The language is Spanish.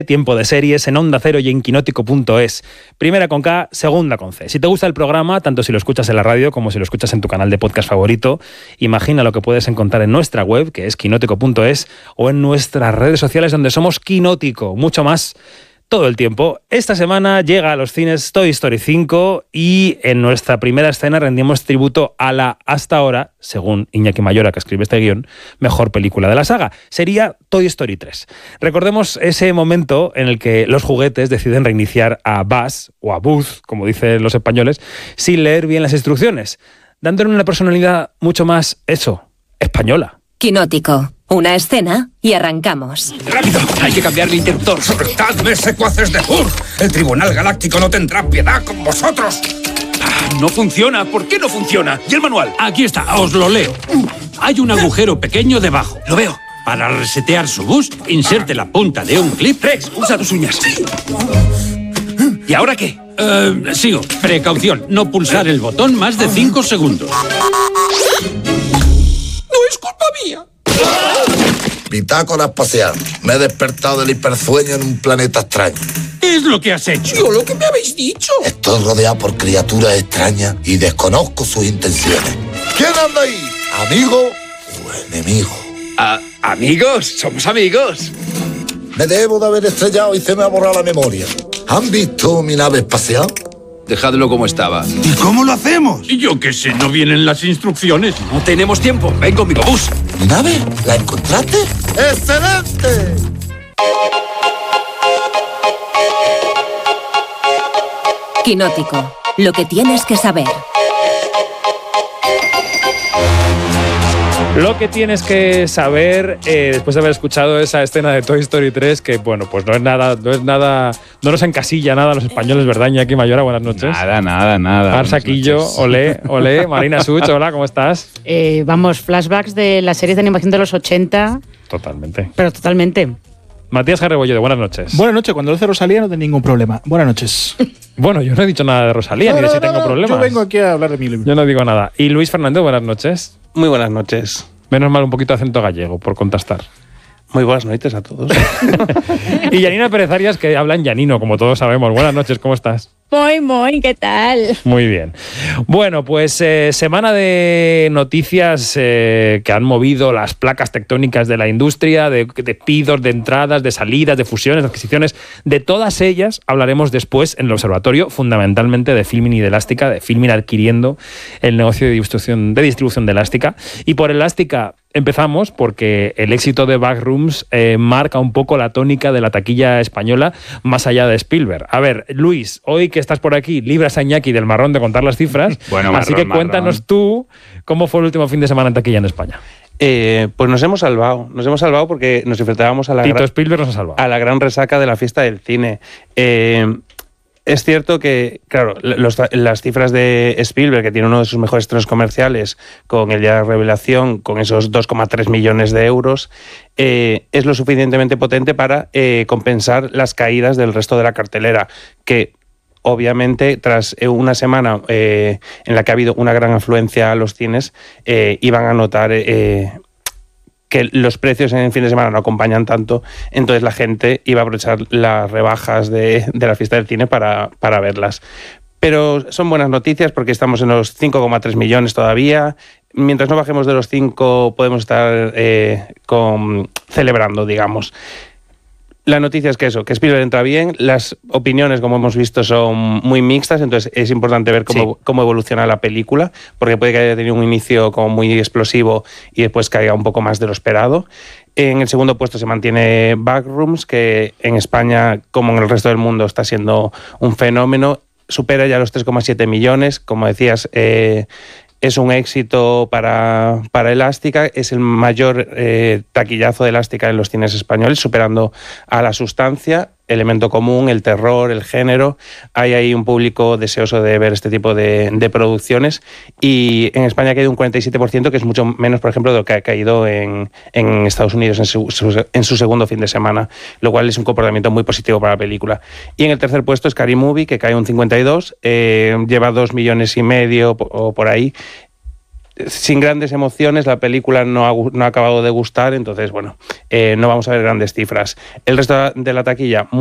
Tiempo de series en Onda Cero y en Quinótico.es. Primera con K, segunda con C. Si te gusta el programa, tanto si lo escuchas en la radio como si lo escuchas en tu canal de podcast favorito, imagina lo que puedes encontrar en nuestra web, que es Quinótico.es, o en nuestras redes sociales donde somos Quinótico. Mucho más todo el tiempo. Esta semana llega a los cines Toy Story 5 y en nuestra primera escena rendimos tributo a la, hasta ahora, según Iñaki Mayora, que escribe este guión, mejor película de la saga. Sería Toy Story 3. Recordemos ese momento en el que los juguetes deciden reiniciar a Buzz, o a Buzz, como dicen los españoles, sin leer bien las instrucciones, dándole una personalidad mucho más, española. Quinótico. Una escena y arrancamos. ¡Rápido! Hay que cambiar el interruptor. ¡Soltadme, secuaces de Hur! El Tribunal Galáctico no tendrá piedad con vosotros. No funciona. ¿Por qué no funciona? ¿Y el manual? Aquí está, os lo leo. Hay un agujero pequeño debajo. Lo veo. Para resetear su bus, inserte la punta de un clip. Rex, usa tus uñas. ¿Y ahora qué? Sigo. Precaución, no pulsar el botón más de 5 segundos. ¡No es culpa mía! Bitácora espacial. Me he despertado del hipersueño en un planeta extraño. ¿Qué es lo que has hecho? Yo lo que me habéis dicho. Estoy rodeado por criaturas extrañas y desconozco sus intenciones. ¿Quién anda ahí? ¿Amigo o enemigo? ¿Amigos? ¿Somos amigos? Me debo de haber estrellado y se me ha borrado la memoria. ¿Han visto mi nave espacial? Dejadlo como estaba. ¿Y cómo lo hacemos? Yo qué sé, no vienen las instrucciones. No tenemos tiempo. Ven conmigo, Bus. ¿Mi nave? ¿La encontraste? ¡Excelente! Quinótico. Lo que tienes que saber. Lo que tienes que saber después de haber escuchado esa escena de Toy Story 3, que bueno, pues no nos encasilla nada a los españoles, ¿verdad, Iñaki Mayora? Buenas noches. Nada. Arsaquillo, olé. Marina Such, hola, ¿cómo estás? Vamos, flashbacks de las series de animación de los 80. Totalmente. Pero totalmente. Matías Jarrebolledo, buenas noches. Buenas noches, cuando dice Rosalía no tengo ningún problema. Buenas noches. Bueno, yo no he dicho nada de Rosalía, ni de si tengo problemas. Yo vengo aquí a hablar de mi libro. Yo no digo nada. Y Luis Fernández, buenas noches. Muy buenas noches. Menos mal un poquito de acento gallego, por contestar. Muy buenas noches a todos. Y Janina Pérez Arias, que habla en llanino, como todos sabemos. Buenas noches, ¿cómo estás? Muy, ¿qué tal? Muy bien. Bueno, pues semana de noticias que han movido las placas tectónicas de la industria, de pidos, de entradas, de salidas, de fusiones, de adquisiciones. De todas ellas hablaremos después en el observatorio, fundamentalmente de Filmin y de Elástica, de Filmin adquiriendo el negocio de distribución de Elástica. Y por Elástica empezamos porque el éxito de Backrooms marca un poco la tónica de la taquilla española más allá de Spielberg. A ver, Luis, hoy que estás por aquí, libras a Iñaki del marrón de contar las cifras. Bueno, así que cuéntanos tú cómo fue el último fin de semana en taquilla en España. Pues nos hemos salvado porque nos enfrentábamos a Spielberg nos ha salvado. A la gran resaca de la fiesta del cine. Es cierto que, claro, las cifras de Spielberg, que tiene uno de sus mejores estrenos comerciales, con el Día de Revelación, con esos 2,3 millones de euros, es lo suficientemente potente para compensar las caídas del resto de la cartelera, que obviamente tras una semana en la que ha habido una gran afluencia a los cines, iban a notar que los precios en el fin de semana no acompañan tanto, entonces la gente iba a aprovechar las rebajas de la fiesta del cine para verlas. Pero son buenas noticias porque estamos en los 5,3 millones todavía. Mientras no bajemos de los 5 podemos estar celebrando, digamos. La noticia es que Spielberg entra bien, las opiniones, como hemos visto, son muy mixtas, entonces es importante ver cómo evoluciona la película, porque puede que haya tenido un inicio como muy explosivo y después caiga un poco más de lo esperado. En el segundo puesto se mantiene Backrooms, que en España, como en el resto del mundo, está siendo un fenómeno, supera ya los 3,7 millones, como decías, es un éxito para Elástica, es el mayor taquillazo de Elástica en los cines españoles, superando a La Sustancia, Elemento Común, el terror, el género. Hay ahí un público deseoso de ver este tipo de producciones, y en España ha caído un 47%, que es mucho menos, por ejemplo, de lo que ha caído en Estados Unidos en su segundo fin de semana, lo cual es un comportamiento muy positivo para la película. Y en el tercer puesto es Scary Movie, que cae un 52%, lleva 2,5 millones o por ahí. sin grandes emociones, la película no ha acabado de gustar, entonces, bueno, no vamos a ver grandes cifras. El resto de la taquilla